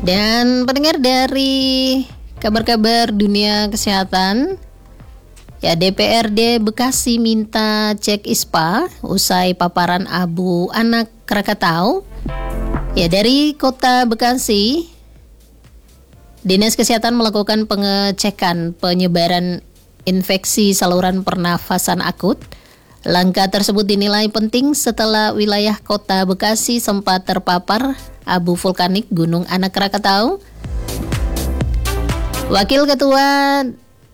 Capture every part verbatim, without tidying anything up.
Dan pendengar, dari kabar-kabar dunia kesehatan, ya D P R D Bekasi minta cek ISPA usai paparan abu anak Krakatau. Ya, dari Kota Bekasi, Dinas Kesehatan melakukan pengecekan penyebaran infeksi saluran pernafasan akut. Langkah tersebut dinilai penting setelah wilayah Kota Bekasi sempat terpapar abu vulkanik Gunung Anak Krakatau. Wakil Ketua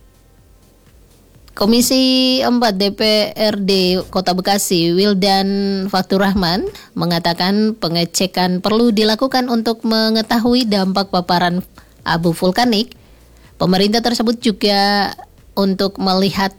Komisi empat D P R D Kota Bekasi, Wildan Fatur Rahman, mengatakan pengecekan perlu dilakukan untuk mengetahui dampak paparan abu vulkanik. Pemerintah tersebut juga untuk melihat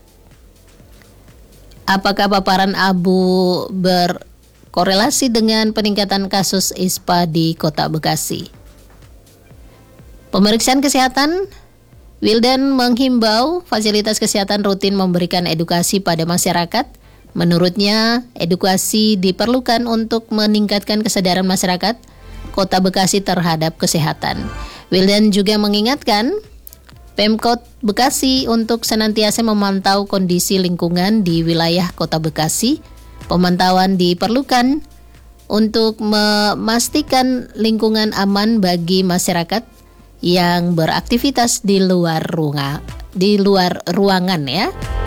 apakah paparan abu berkorelasi dengan peningkatan kasus ISPA di Kota Bekasi. Pemeriksaan kesehatan, Wildan menghimbau fasilitas kesehatan rutin memberikan edukasi pada masyarakat. Menurutnya, edukasi diperlukan untuk meningkatkan kesadaran masyarakat Kota Bekasi terhadap kesehatan. Wildan juga mengingatkan Pemkot Bekasi untuk senantiasa memantau kondisi lingkungan di wilayah Kota Bekasi. Pemantauan diperlukan untuk memastikan lingkungan aman bagi masyarakat yang beraktivitas di luar ruang, di luar ruangan ya.